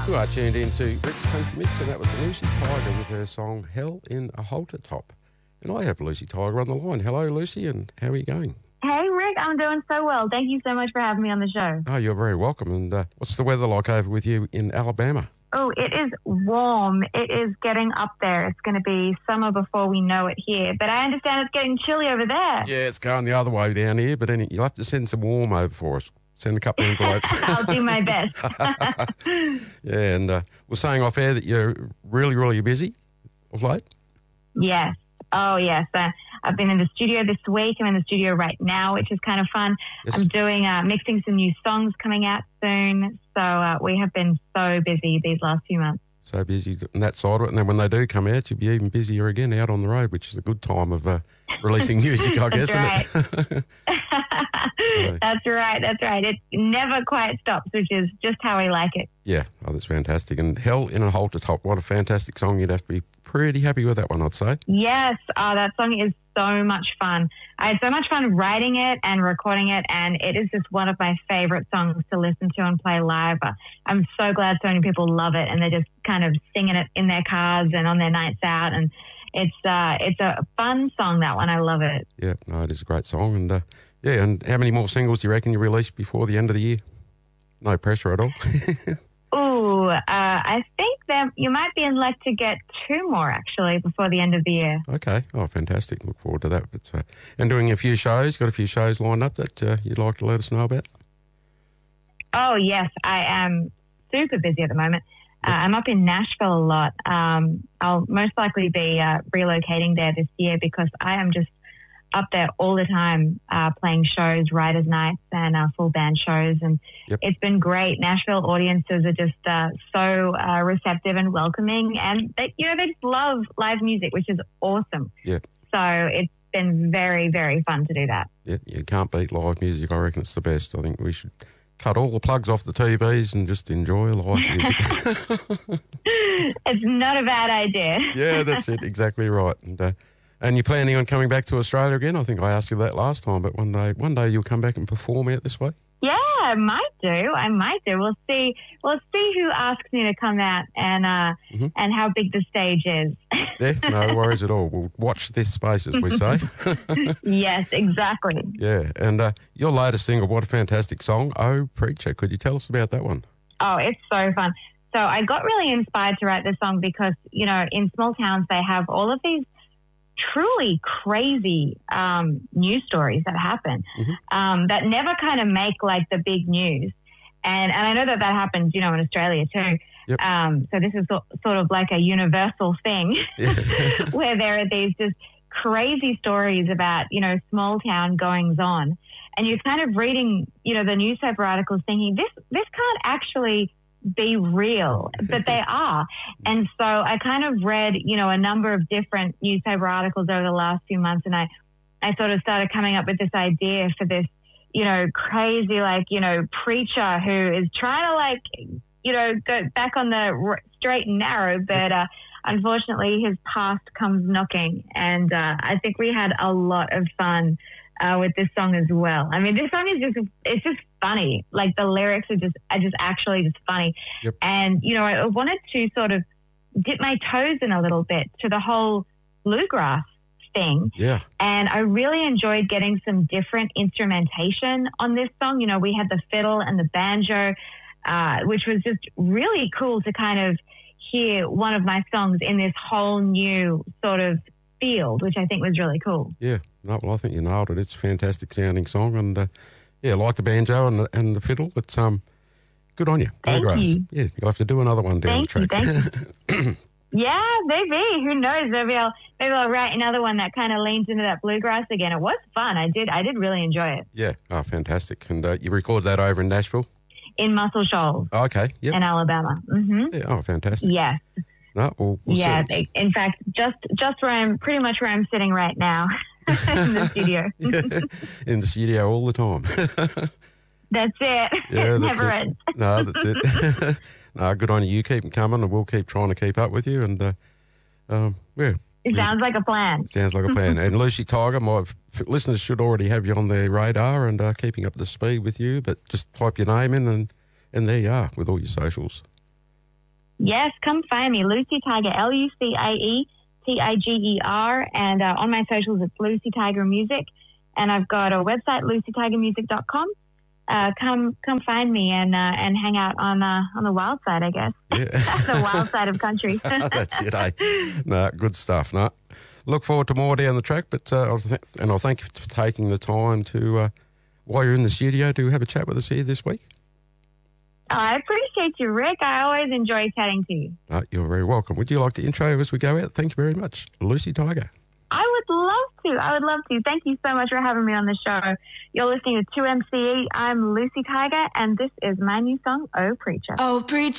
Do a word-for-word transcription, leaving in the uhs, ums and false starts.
You are tuned into Rick's Country Mix, and that was Lucy Tiger with her song Hell in a Halter Top. And I have Lucy Tiger on the line. Hello, Lucy, and how are you going? Hey, Rick, I'm doing so well. Thank you so much for having me on the show. Oh, you're very welcome. And uh, what's the weather like over with you in Alabama? Oh, it is warm. It is getting up there. It's going to be summer before we know it here. But I understand it's getting chilly over there. Yeah, it's going the other way down here, but any, you'll have to send some warm over for us. Send a couple of envelopes. I'll do my best. Yeah, and uh, we're saying off air that you're really, really busy of late. Yes. Oh, yes. Uh, I've been in the studio this week. I'm in the studio right now, which is kind of fun. Yes. I'm doing, uh, mixing some new songs coming out soon. So uh, we have been so busy these last few months. So busy on that side of it. And then when they do come out, you'll be even busier again out on the road, which is a good time of uh, releasing music, I guess, right. isn't it? That's right. That's right. It never quite stops, which is just how we like it. Yeah. Oh, that's fantastic. And Hell in a Halter Top, what a fantastic song. You'd have to be pretty happy with that one, I'd say. Yes. Oh, that song is so much fun. I had so much fun writing it and recording it, and it is just one of my favorite songs to listen to and play live. I'm so glad so many people love it, and they're just kind of singing it in their cars and on their nights out, and it's uh, it's a fun song, that one. I love it. Yeah, no, it is a great song. And, uh, yeah, and how many more singles do you reckon you release before the end of the year? No pressure at all. Ooh, uh, I think that you might be in luck to get two more, actually, before the end of the year. Okay. Oh, fantastic. Look forward to that. But, uh, and doing a few shows, got a few shows lined up that uh, you'd like to let us know about? Oh, yes. I am super busy at the moment. Uh, I'm up in Nashville a lot. Um, I'll most likely be uh, relocating there this year because I am just up there all the time uh, playing shows, writers' nights and uh, full band shows. And yep. It's been great. Nashville audiences are just uh, so uh, receptive and welcoming. And, they, you know, they just love live music, which is awesome. Yeah. So it's been very, very fun to do that. Yeah, you can't beat live music. I reckon it's the best. I think we should cut all the plugs off the T Vs and just enjoy live music. It's not a bad idea. Yeah, that's it. Exactly right. And uh, and you're planning on coming back to Australia again? I think I asked you that last time, but one day, one day you'll come back and perform out this way. Yeah, I might do. I might do. We'll see. We'll see who asks me to come out and uh, mm-hmm. and how big the stage is. Yeah, no worries at all. We'll watch this space, as we say. Yes, exactly. Yeah, and uh, your latest single, what a fantastic song, Oh Preacher. Could you tell us about that one? Oh, it's so fun. So I got really inspired to write this song because, you know, in small towns they have all of these truly crazy um, news stories that happen mm-hmm. um, that never kind of make like the big news. And and I know that that happens, you know, in Australia too. Yep. Um, so this is so, sort of like a universal thing yeah. where there are these just crazy stories about, you know, small town goings on. And you're kind of reading, you know, the newspaper articles thinking this, this can't actually be real, but they are. And so I kind of read, you know, a number of different newspaper articles over the last few months, and I, I sort of started coming up with this idea for this, you know, crazy, like, you know, preacher who is trying to, like, you know, go back on the r- straight and narrow, but uh, unfortunately his past comes knocking. And uh, I think we had a lot of fun Uh, with this song as well. I mean, this song is just, it's just funny. Like the lyrics are just, are just actually just funny. Yep. And, you know, I wanted to sort of dip my toes in a little bit to the whole bluegrass thing. Yeah. And I really enjoyed getting some different instrumentation on this song. You know, we had the fiddle and the banjo, uh, which was just really cool to kind of hear one of my songs in this whole new sort of field, which I think was really cool. Yeah. No, well, I think you nailed it. It's a fantastic sounding song, and uh, yeah, like the banjo and the, and the fiddle. It's um, good on you. Thank Bluegrass. you. Yeah, you'll have to do another one down thank the track. You, thank you. Yeah, maybe. Who knows? Maybe I'll maybe I'll write another one that kind of leans into that bluegrass again. It was fun. I did. I did really enjoy it. Yeah. Oh, fantastic. And uh, you recorded that over in Nashville? In Muscle Shoals. Oh, okay. Yep. In Alabama. Mm-hmm. Yeah. Oh, fantastic. Yes. No, we'll, we'll yeah. see. In fact, just just where I'm pretty much where I'm sitting right now. In the studio. Yeah, in the studio all the time. That's it. Yeah, it that's never it. ends. No, that's it. No, good on you. You keep them coming, and we'll keep trying to keep up with you. And uh, um, yeah, it sounds like a plan. Sounds like a plan. And Lucy Tiger, my listeners should already have you on their radar and uh, keeping up to speed with you. But just type your name in, and and there you are with all your socials. Yes, come find me, Lucy Tiger, L U C A E T I G E R, and uh, on my socials it's Lucy Tiger Music, and I've got a website, lucy tiger music dot com. Uh, come come find me and uh, and hang out on uh, on the wild side, I guess. Yeah. The wild side of country. That's it, eh? No, good stuff. No, look forward to more down the track, but uh, I'll th- and I'll thank you for taking the time to, uh, while you're in the studio, to have a chat with us here this week. Oh, I appreciate you, Rick. I always enjoy chatting to you. No, you're very welcome. Would you like to intro as we go out? Thank you very much, Lucy Tiger. I would love to. I would love to. Thank you so much for having me on the show. You're listening to two M C E. I'm Lucy Tiger, and this is my new song, Oh Preacher. Oh, Preacher.